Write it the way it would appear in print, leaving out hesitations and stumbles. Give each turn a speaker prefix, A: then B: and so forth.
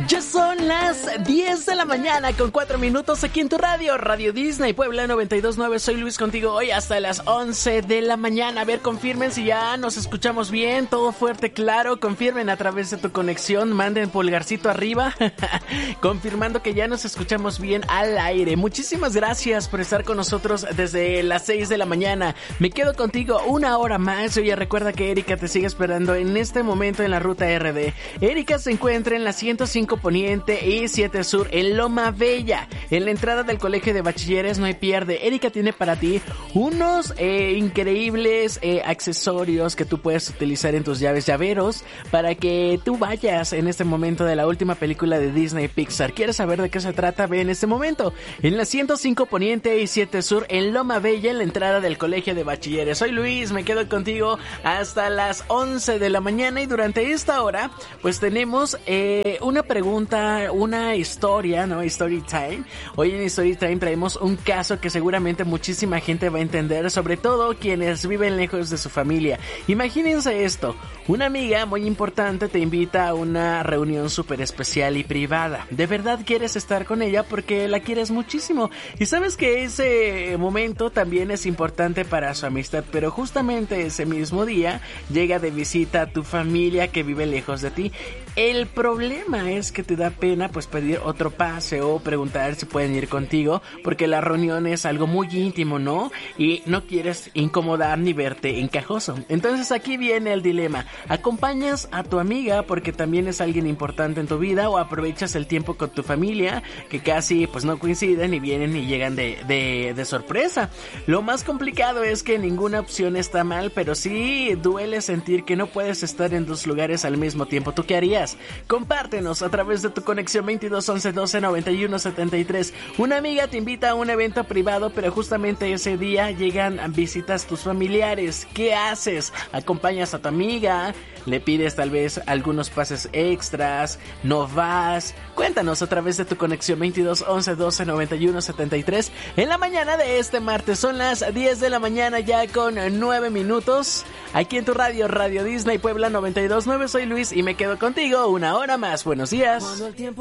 A: Ya son las 10 de la mañana con 4 minutos aquí en tu radio, Radio Disney Puebla 92.9. Soy Luis contigo hoy hasta las 11 de la mañana. A ver, confirmen si ya nos escuchamos bien, todo fuerte, claro. Confirmen a través de tu conexión, manden pulgarcito arriba, confirmando que ya nos escuchamos bien al aire. Muchísimas gracias por estar con nosotros desde las 6 de la mañana. Me quedo contigo una hora más. Oye, recuerda que Erika te sigue esperando en este momento en la ruta RD. Erika se encuentra en la 105 Poniente y 7 Sur en Loma Bella. En la entrada del colegio de bachilleres no hay pierde. Erika tiene para ti unos increíbles accesorios que tú puedes utilizar en tus llaveros para que tú vayas en este momento de la última película de Disney Pixar. ¿Quieres saber de qué se trata? Ve en este momento en la 105 Poniente y 7 Sur en Loma Bella, en la entrada del colegio de bachilleres. Soy Luis, me quedo contigo hasta las 11 de la mañana y durante esta hora pues tenemos una pregunta, una historia, ¿no? Story Time. Hoy en Story Time traemos un caso que seguramente muchísima gente va a entender, sobre todo quienes viven lejos de su familia. Imagínense esto, una amiga muy importante te invita a una reunión súper especial y privada. De verdad quieres estar con ella porque la quieres muchísimo y sabes que ese momento también es importante para su amistad, pero justamente ese mismo día llega de visita a tu familia que vive lejos de ti. El problema es que te da pena pues pedir otro pase o preguntar si pueden ir contigo porque la reunión es algo muy íntimo, ¿no? Y no quieres incomodar ni verte encajoso. Entonces aquí viene el dilema. ¿Acompañas a tu amiga porque también es alguien importante en tu vida o aprovechas el tiempo con tu familia que casi pues no coinciden y vienen y llegan de sorpresa? Lo más complicado es que ninguna opción está mal, pero sí duele sentir que no puedes estar en dos lugares al mismo tiempo. ¿Tú qué harías? Compártenos a través de tu conexión 22 11 12 91 73. Una amiga te invita a un evento privado, pero justamente ese día llegan visitas tus familiares. ¿Qué haces? ¿Acompañas a tu amiga? ¿Le pides tal vez algunos pases extras? ¿No vas? Cuéntanos a través de tu conexión 22 11 12 91 73. En la mañana de este martes son las 10 de la mañana ya con 9 minutos. Aquí en tu radio, Radio Disney Puebla 92.9. Soy Luis y me quedo contigo una hora más. Buenos días.